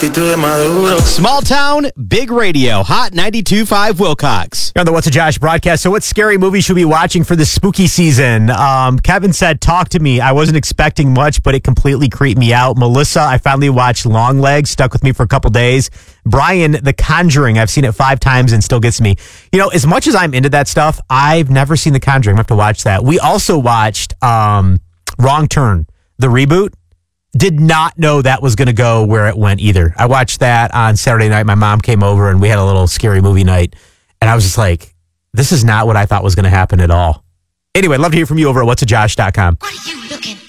Small town, big radio, Hot 92.5 Wilcox. You're on the What's a Josh broadcast. So what scary movie should we be watching for this spooky season? Kevin said, talk to me. I wasn't expecting much, but it completely creeped me out. Melissa, I finally watched Longlegs, stuck with me for a couple days. Brian, The Conjuring, I've seen it 5 times and still gets me. You know, as much as I'm into that stuff, I've never seen The Conjuring. I have to watch that. We also watched Wrong Turn, the reboot. Did not know that was going to go where it went either. I watched that on Saturday night. My mom came over and we had a little scary movie night. And I was just like, this is not what I thought was going to happen at all. Anyway, I'd love to hear from you over at whatsajosh.com. What are you looking at?